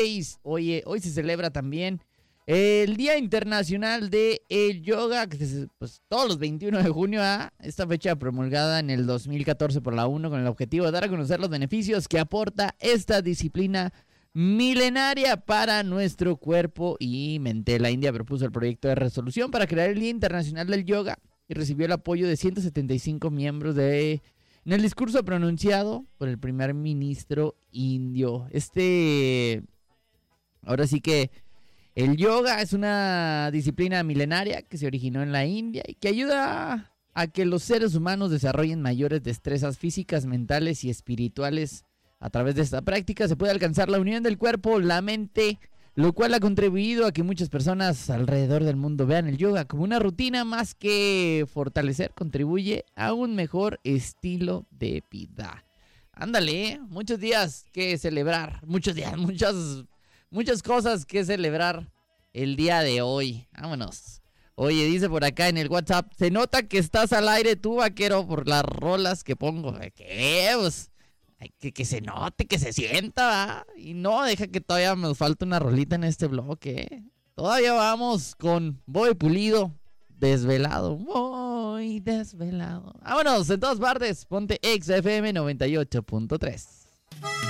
Oye, hoy se celebra también el Día Internacional de el Yoga, que pues todos los 21 de junio a esta fecha promulgada en el 2014 por la ONU con el objetivo de dar a conocer los beneficios que aporta esta disciplina milenaria para nuestro cuerpo y mente. La India propuso el proyecto de resolución para crear el Día Internacional del Yoga y recibió el apoyo de 175 miembros en el discurso pronunciado por el primer ministro indio. Ahora sí que el yoga es una disciplina milenaria que se originó en la India y que ayuda a que los seres humanos desarrollen mayores destrezas físicas, mentales y espirituales. A través de esta práctica se puede alcanzar la unión del cuerpo, la mente, lo cual ha contribuido a que muchas personas alrededor del mundo vean el yoga como una rutina más que fortalecer, contribuye a un mejor estilo de vida. Ándale, muchos días que celebrar, muchas cosas que celebrar el día de hoy. Vámonos. Oye, dice por acá en el WhatsApp, se nota que estás al aire tú, vaquero, por las rolas que pongo. ¿Qué? Pues, que se note, que se sienta, ¿va? Y no, deja que todavía nos falta una rolita en este bloque. Todavía vamos con Boy Pulido, desvelado, muy desvelado. Vámonos, en todas partes, ponte XFM 98.3.